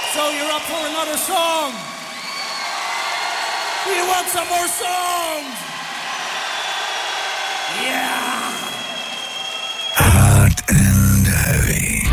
So you're up for another song? Do you want some more songs? Yeah! Hard and heavy.